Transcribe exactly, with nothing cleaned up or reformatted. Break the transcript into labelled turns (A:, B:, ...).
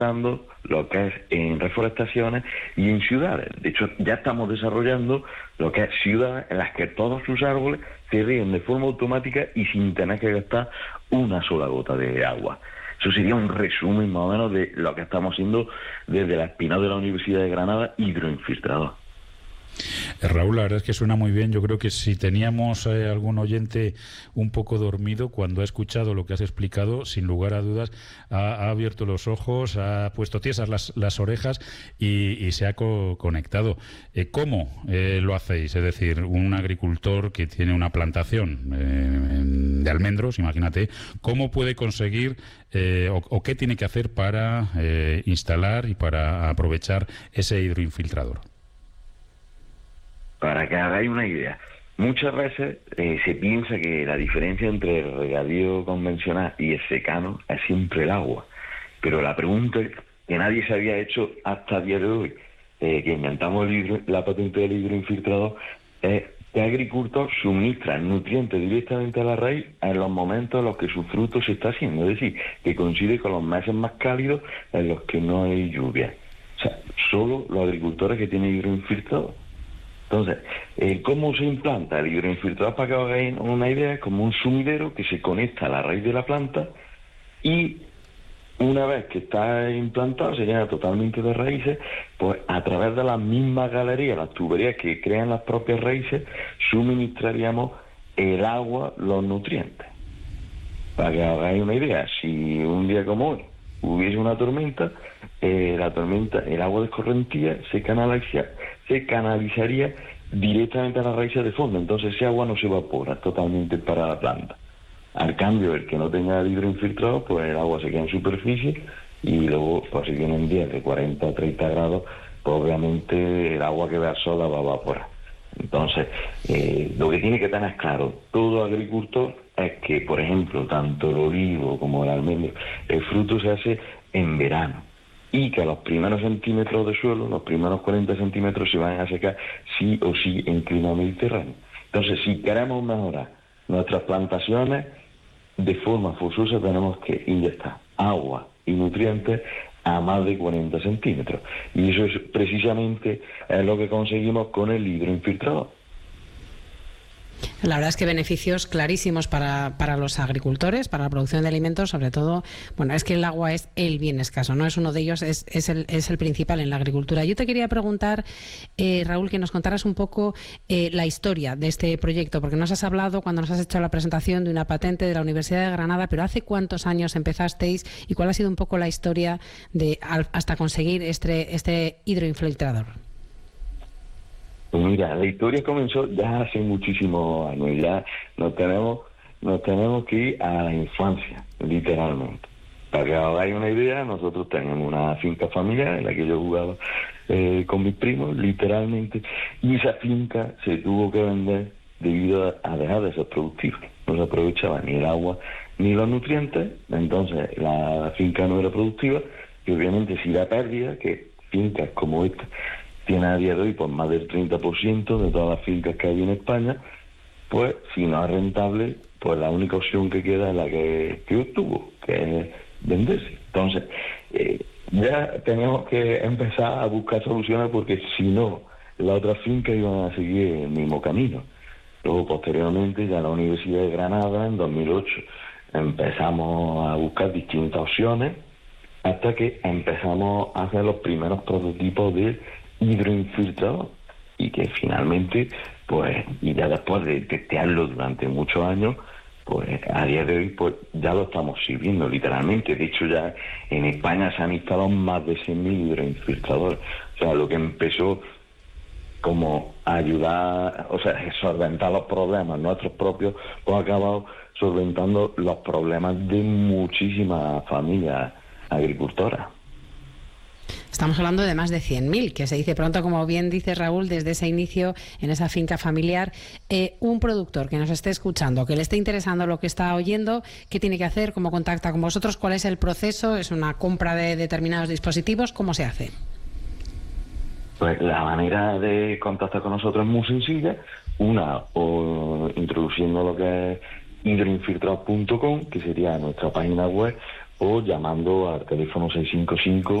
A: lo que es en reforestaciones y en ciudades. De hecho, ya estamos desarrollando lo que es ciudades en las que todos sus árboles se ríen de forma automática y sin tener que gastar una sola gota de agua. Eso sería un resumen más o menos de lo que estamos haciendo desde la Espinal de la Universidad de Granada, hidroinfiltrador.
B: Raúl, la verdad es que suena muy bien. Yo creo que si teníamos eh, algún oyente un poco dormido, cuando ha escuchado lo que has explicado, sin lugar a dudas, ha, ha abierto los ojos, ha puesto tiesas las, las orejas y, y se ha co conectado. Eh, ¿Cómo eh, lo hacéis? Es decir, un agricultor que tiene una plantación eh, de almendros, imagínate, ¿cómo puede conseguir eh, o, o qué tiene que hacer para eh, instalar y para aprovechar ese hidroinfiltrador?
A: Para que hagáis una idea, muchas veces eh, se piensa que la diferencia entre el regadío convencional y el secano es siempre el agua. Pero la pregunta que nadie se había hecho hasta el día de hoy, eh, que inventamos el hidro, la patente del hidroinfiltrador, es qué agricultor suministra nutrientes directamente a la raíz en los momentos en los que su fruto se está haciendo. Es decir, que coincide con los meses más cálidos en los que no hay lluvia. O sea, solo los agricultores que tienen hidroinfiltrador. Entonces, eh, ¿cómo se implanta el hidroinfiltrador? Para que os hagáis una idea, es como un sumidero que se conecta a la raíz de la planta y una vez que está implantado, se llena totalmente de raíces, pues a través de las mismas galerías, las tuberías que crean las propias raíces, suministraríamos el agua, los nutrientes. Para que os hagáis una idea, si un día como hoy hubiese una tormenta, eh, la tormenta, el agua de escorrentía se canaliza, se canalizaría directamente a las raíces de fondo, entonces ese agua no se evapora totalmente para la planta. Al cambio, el que no tenga el hidroinfiltrado, pues el agua se queda en superficie y luego, pues si tienen diez, de cuarenta o treinta grados, pues obviamente el agua que vea sola va a evaporar. Entonces, eh, lo que tiene que tener claro todo agricultor es que, por ejemplo, tanto el olivo como el almendro, el fruto se hace en verano y que a los primeros centímetros de suelo, los primeros cuarenta centímetros se van a secar sí o sí en clima mediterráneo. Entonces, si queremos mejorar nuestras plantaciones, de forma forzosa tenemos que inyectar agua y nutrientes a más de cuarenta centímetros. Y eso es precisamente es lo que conseguimos con el hidroinfiltrador.
C: La verdad es que beneficios clarísimos para, para los agricultores, para la producción de alimentos, sobre todo, bueno, es que el agua es el bien escaso, ¿no? Es uno de ellos, es, es, el, es el principal en la agricultura. Yo te quería preguntar, eh, Raúl, que nos contaras un poco eh, la historia de este proyecto, porque nos has hablado, cuando nos has hecho la presentación, de una patente de la Universidad de Granada, pero ¿hace cuántos años empezasteis y cuál ha sido un poco la historia de hasta conseguir este, este hidroinfiltrador?
A: Pues mira, la historia comenzó ya hace muchísimos años, ya nos tenemos, nos tenemos que ir a la infancia, literalmente. Para que os hagáis una idea, nosotros tenemos una finca familiar en la que yo jugaba eh, con mis primos, literalmente, y esa finca se tuvo que vender debido a, a dejar de ser productiva. No se aprovechaba ni el agua ni los nutrientes, entonces la finca no era productiva, y obviamente si da pérdida, que fincas como esta tiene a día de hoy por más del treinta por ciento de todas las fincas que hay en España, pues si no es rentable, pues la única opción que queda es la que, que obtuvo, que es venderse. Entonces, eh, ya tenemos que empezar a buscar soluciones porque si no, las otras fincas iban a seguir el mismo camino. Luego, posteriormente, ya en la Universidad de Granada, en dos mil ocho, empezamos a buscar distintas opciones hasta que empezamos a hacer los primeros prototipos de hidroinfiltrador y que finalmente, pues, y ya después de testearlo durante muchos años, pues a día de hoy pues ya lo estamos sirviendo literalmente. De hecho, ya en España se han instalado más de cien mil hidroinfiltradores. O sea, lo que empezó como ayudar, o sea, solventar los problemas nuestros propios, pues ha acabado solventando los problemas de muchísimas familias agricultoras.
C: Estamos hablando de más de cien mil, que se dice pronto, como bien dice Raúl, desde ese inicio en esa finca familiar. Eh, un productor que nos esté escuchando, que le esté interesando lo que está oyendo, ¿qué tiene que hacer? ¿Cómo contacta con vosotros? ¿Cuál es el proceso? ¿Es una compra de determinados dispositivos? ¿Cómo se hace?
A: Pues la manera de contactar con nosotros es muy sencilla. Una, o introduciendo lo que es hidroinfiltrador punto com, que sería nuestra página web, o llamando al teléfono seiscientos cincuenta y cinco